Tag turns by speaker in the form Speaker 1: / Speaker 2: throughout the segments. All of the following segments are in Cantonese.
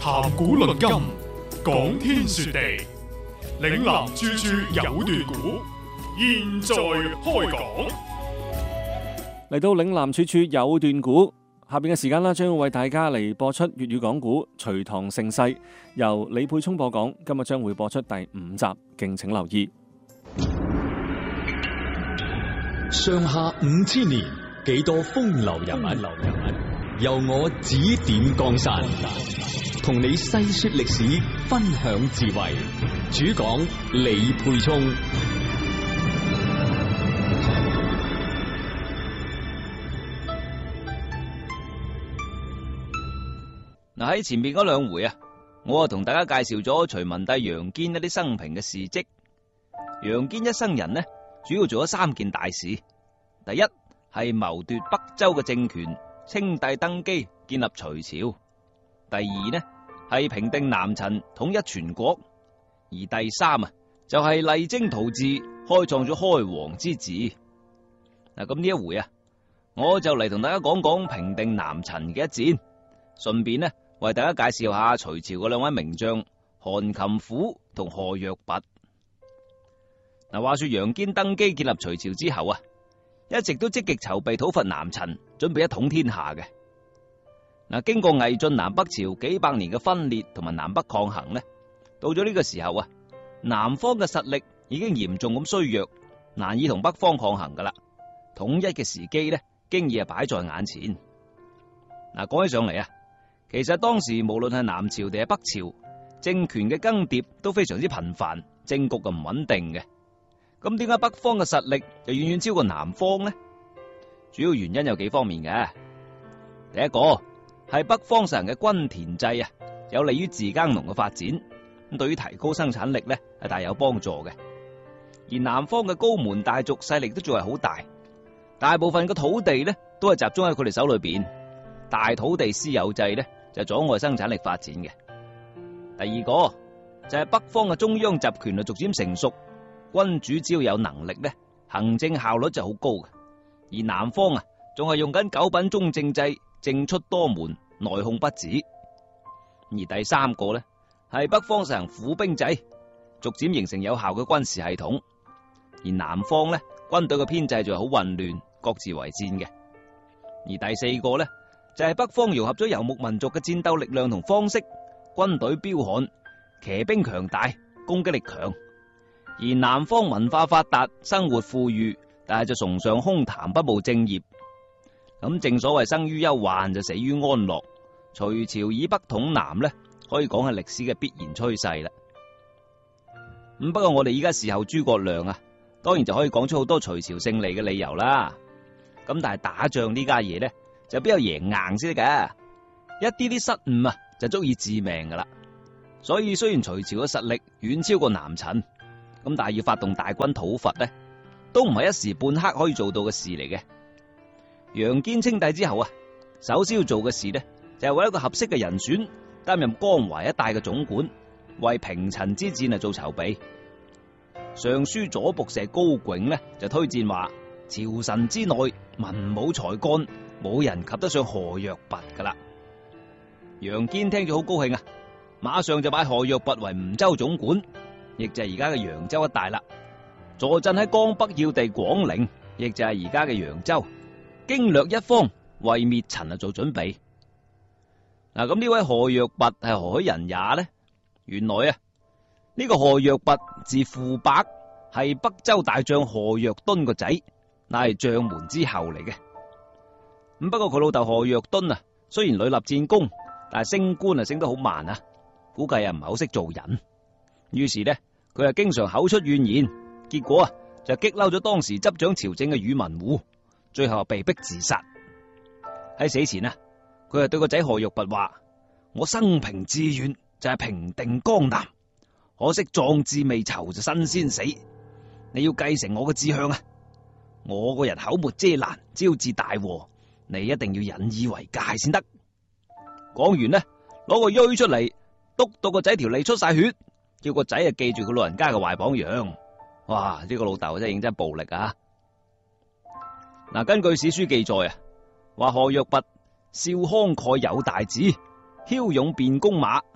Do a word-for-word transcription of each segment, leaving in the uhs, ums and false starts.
Speaker 1: 談古論今，講天說地，嶺南處處有段古，現在開講。
Speaker 2: 嚟到嶺南處處有段古，下邊嘅時間啦，將會為大家嚟播出粵語講古《隋唐盛世》，由李沛聰播講。今日將會播出第五集，敬請留意。
Speaker 3: 上下五千年，幾多風流人物，由我指點江山，同你細說歷史，分享智慧。主講李沛聰。
Speaker 4: 嗱，喺前面嗰兩回啊，我啊同大家介紹咗隋文帝楊堅一啲生平嘅事蹟。楊堅一生人呢，主要做咗三件大事。第一係謀奪北周嘅政權，稱帝登基，建立隋朝。第二呢係平定南陳，統一全國。而第三啊就係勵精圖治，開創咗開皇之治。嗱，咁呢一回啊，我就嚟同大家講講平定南陳嘅一戰，順便呢為大家介紹下隋朝嘅兩位名將韓擒虎同何若弼。嗱，話說楊堅登基建立隋朝之後啊，一直都積極籌備討伐南陳，準備一統天下嘅。嗱，經過魏晉南北朝幾百年嘅分裂同埋南北抗衡呢，到咗呢個時候啊，南方嘅實力已經嚴重咁衰弱，難以同北方抗衡噶啦。統一嘅時機呢，經已係擺在眼前。嗱，講起上嚟啊，其實當時無論係南朝定係北朝，政權嘅更迭都非常之頻繁，政局咁唔穩定嘅。咁點解北方嘅實力就遠遠超過南方呢？主要原因有幾方面嘅。第一個係北方實行嘅均田制啊，有利於自耕農嘅發展，咁對於提高生產力呢係大有幫助嘅。而南方嘅高門大族勢力都仲係好大，大部分嘅土地呢都係集中喺佢哋手裏邊，大土地私有制呢就阻礙生產力發展嘅。第二個就係北方嘅中央集權啊逐漸成熟，君主只要有能力呢，行政效率就好高嘅。而南方啊仲係用緊九品中正制，政出多門，內控不止。而第三個呢係北方實行府兵制，逐漸形成有效嘅軍事系統。而南方呢軍隊嘅編制就係好混亂，各自為戰嘅。而第四個呢就係北方融合咗游牧民族嘅戰鬥力量同方式，軍隊彪悍，騎兵強大，攻擊力強。而南方文化發達，生活富裕，但係就崇尚空談，不務正業。咁正所謂生於憂患就死於安樂，隋朝以北統南呢，可以講係歷史嘅必然趨勢啦。咁不過我哋依家事後諸葛亮啊，當然就可以講出好多隋朝勝利嘅理由啦。咁但係打仗呢家嘢呢，就比較贏硬先得嘅，一啲啲失誤啊就足以致命噶啦。所以雖然隋朝嘅實力遠超過南陳，咁但係要發動大軍討伐呢，都唔係一時半刻可以做到嘅事嚟嘅。楊堅稱帝之後啊，首先要做嘅事呢，就係為一個合適嘅人選擔任江淮一帶嘅總管，為平陳之戰啊做籌備。尚書左僕射高迥呢，就推薦話，朝臣之內文武才幹冇人及得上何若弼噶啦。楊堅聽咗好高興啊，馬上就拜何若弼為吳州總管，亦就係而家嘅揚州一帶啦。坐鎮喺江北要地廣陵，亦就係而家嘅揚州，經略一方，為滅陳啊做準備。嗱，咁呢位何若弼係何許人也呢？原來啊，呢、這個何若弼字傅伯，係北周大將何若敦個仔，乃係將門之後嚟嘅。咁不過佢老豆何若敦啊，雖然屢立戰功，但係升官啊升得好慢啊，估計啊唔係好識做人。於是呢，佢啊經常口出怨言，結果啊就激嬲咗當時執掌朝政嘅宇文護，最後啊被逼自殺。喺死前啊，佢係對個仔何若弼話：我生平志願就係平定江南，可惜壯志未酬就身先死。你要繼承我嘅志向啊！我個人口沒遮攔，招致大禍，你一定要引以為戒先得。講完呢，攞個錐出嚟，督到個仔條脷出晒血，叫個仔啊記住佢老人家嘅壞榜樣。哇！呢個老豆真係認真暴力啊！嗱，根據史書記載啊，話何若弼少慷慨有大志，驍勇便弓馬，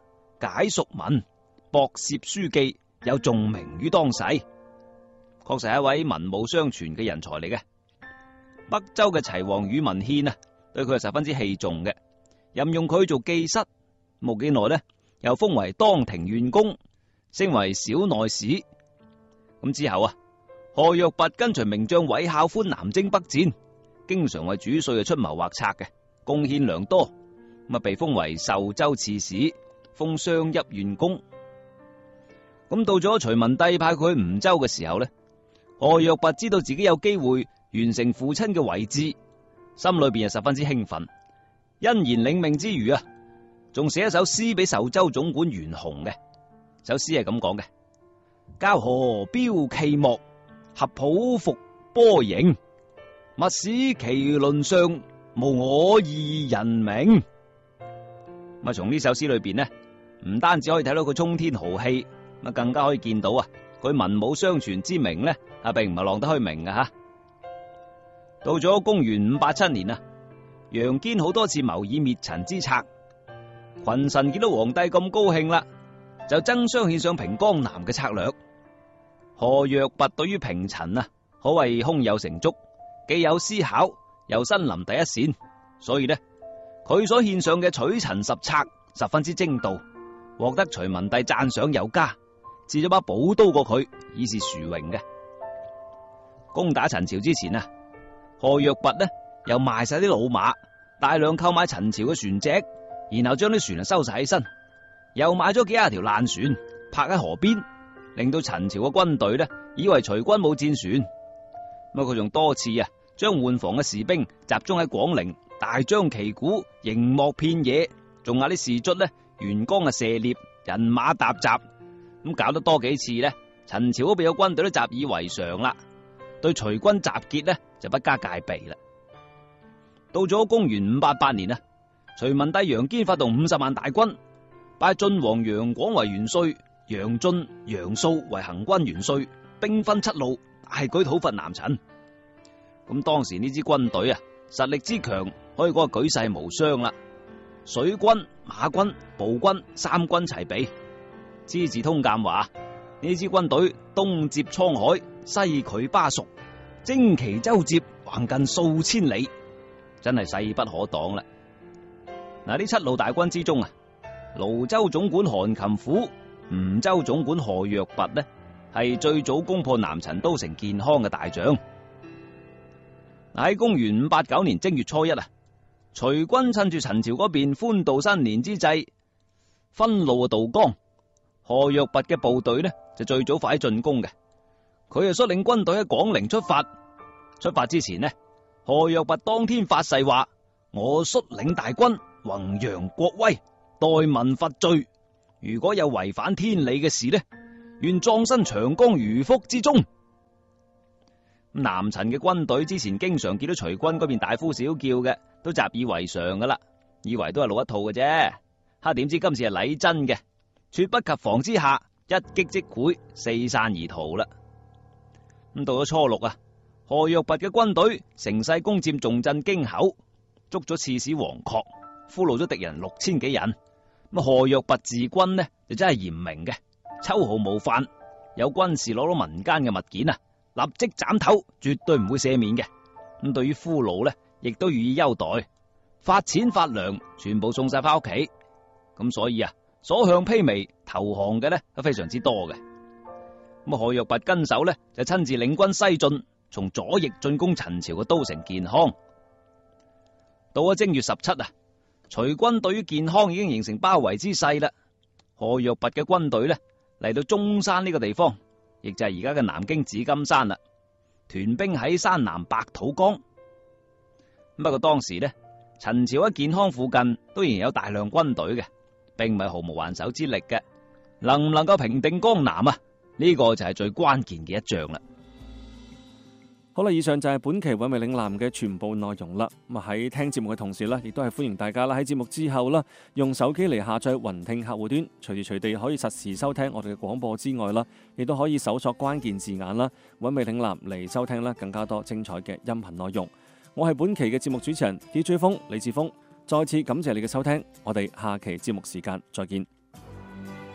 Speaker 4: 解淑文，博涉書記，有重名於當世，確實係一位文武雙全嘅人才嚟嘅。北周嘅齊王宇文憲啊，對佢係十分之器重嘅，任用佢做記室，冇幾耐呢，又封為當庭縣公，升為小內史。咁之後啊，賀若弼跟隨名將韋孝寬南征北戰，經常為主帥啊出謀劃策嘅，貢獻良多，咁啊被封為壽州刺史，封商邑縣公。咁到咗隋文帝派佢去吳州嘅時候呢，賀若弼知道自己有機會完成父親嘅遺志，心裏邊係十分之興奮，欣然領命之餘啊，仲寫一首詩俾壽州總管袁弘嘅。首詩係咁講嘅：交河標旗幕，合抱伏波形，勿使其輪上，無我二人名。咁啊，從呢首詩裏邊呢，唔單止可以睇到佢衝天豪氣，咁啊更加可以見到啊，佢文武雙全之名呢，啊並唔係浪得虛名嘅吓。到咗公元五八七年啊，楊堅好多次謀以滅陳之策，群臣見到皇帝咁高興啦，就爭相獻上平江南嘅策略。賀若弼對於平陳啊，可謂胸有成竹，既有思考，又身臨第一線，所以呢，佢所獻上嘅取陳十策十分之精到，獲得隋文帝讚賞有加，賜咗把寶刀過佢，以示殊榮嘅。攻打陳朝之前啊，賀若弼呢又賣晒啲老馬，大量購買陳朝嘅船隻，然後將啲船收晒起身，又買咗幾廿條爛船泊喺河邊，令到陳朝嘅軍隊呢以為隋軍冇戰船。咁佢仲多次啊將換防嘅士兵集中喺廣陵，大張旗鼓，營幕遍野，仲嗌啲士卒呢沿江啊射獵，人馬沓雜，咁搞得多幾次呢，陳朝嗰邊嘅軍隊都習以為常啦，對隋軍集結呢就不加戒備啦。到咗公元五八八年啊，隋文帝楊堅發動五十萬大軍，拜晉王楊廣為元帥，楊俊、楊素為行軍元帥，兵分七路，大舉討伐南陳。咁當時呢支軍隊啊，實力之強，可以講係舉世無雙啦。水軍、馬軍、步軍三軍齊備。《資治通鑑》話呢支軍隊東接滄海，西拒巴蜀，征其周接，橫近數千里，真係勢不可擋啦。嗱，呢七路大軍之中啊，廬州總管韓擒虎、吳州總管賀若弼呢，係最早攻破南陳都城建康嘅大將。喺公元五八九年正月初一啊，隋軍趁住陳朝嗰邊歡度新年之際，分路啊渡江。賀若弼嘅部隊呢就最早發起進攻嘅，佢係率領軍隊喺廣陵出發。出發之前呢，賀若弼當天發誓話：我率領大軍弘揚國威，代民伐罪。如果有違反天理嘅事呢，願葬身長江魚腹之中。南陳嘅軍隊之前經常見到隋軍嗰邊大呼小叫嘅，都習以為常噶啦，以為都係老一套嘅啫。哈，點知今次係禮真嘅，猝不及防之下，一擊即潰，四散而逃啦。咁到咗初六啊，賀若弼嘅軍隊乘勢攻佔重鎮京口，捉咗刺史王確，俘虜咗敵人六千幾人。咁賀若弼治軍呢就真係嚴明嘅，秋毫無犯。有軍士攞到民間嘅物件啊，立即斬頭，絕對唔會赦免嘅。咁對於俘虜呢，亦都予以優待，發錢發糧，全部送晒翻屋企。咁所以啊，所向披靡，投降嘅呢都非常之多嘅。咁賀若弼跟手呢，就親自領軍西進，從左翼進攻陳朝嘅都城建康。到咗正月十七啊，隋軍對於建康已經形成包圍之勢啦。賀若弼嘅軍隊呢，嚟到中山呢個地方，亦就係而家嘅南京紫金山啦。屯兵喺山南白土江。不過當時呢，陳朝喺建康附近都仍然有大量軍隊嘅，並唔係毫無還手之力嘅。能唔能夠平定江南啊？呢個就係最關鍵嘅一仗啦。
Speaker 2: 好啦，以上就係本期韻味嶺南嘅全部內容啦。咁啊喺聽節目嘅同時呢，亦都係歡迎大家啦喺節目之後啦，用手機嚟下載雲聽客戶端，隨時隨地可以實時收聽我哋嘅廣播之外啦，亦都可以搜索關鍵字眼啦，韻味嶺南嚟收聽啦更加多精彩嘅音頻內容。我係本期嘅節目主持人 D J 風李志峰，再次感謝你嘅收聽，我哋下期節目時間再見。